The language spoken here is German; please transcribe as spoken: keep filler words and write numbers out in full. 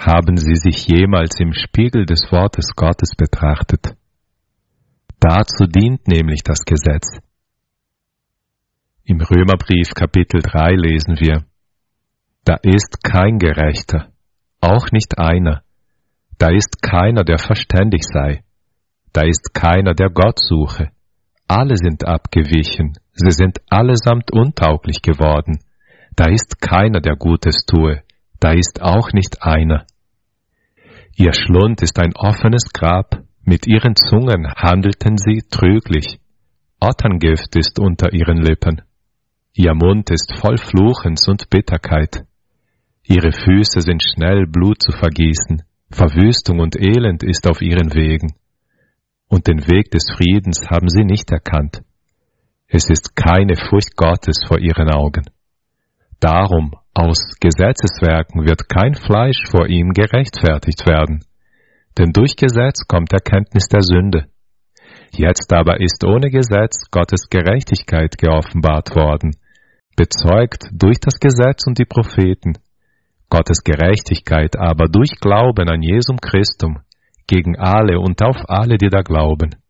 Haben Sie sich jemals im Spiegel des Wortes Gottes betrachtet? Dazu dient nämlich das Gesetz. Im Römerbrief Kapitel drei lesen wir: Da ist kein Gerechter, auch nicht einer. Da ist keiner, der verständig sei. Da ist keiner, der Gott suche. Alle sind abgewichen, sie sind allesamt untauglich geworden. Da ist keiner, der Gutes tue, da ist auch nicht einer. Ihr Schlund ist ein offenes Grab, mit ihren Zungen handelten sie trüglich. Otterngift ist unter ihren Lippen. Ihr Mund ist voll Fluchens und Bitterkeit. Ihre Füße sind schnell, Blut zu vergießen. Verwüstung und Elend ist auf ihren Wegen. Und den Weg des Friedens haben sie nicht erkannt. Es ist keine Furcht Gottes vor ihren Augen. Darum, aus Gesetzeswerken wird kein Fleisch vor ihm gerechtfertigt werden. Denn durch Gesetz kommt Erkenntnis der Sünde. Jetzt aber ist ohne Gesetz Gottes Gerechtigkeit geoffenbart worden, bezeugt durch das Gesetz und die Propheten. Gottes Gerechtigkeit aber durch Glauben an Jesum Christum, gegen alle und auf alle, die da glauben.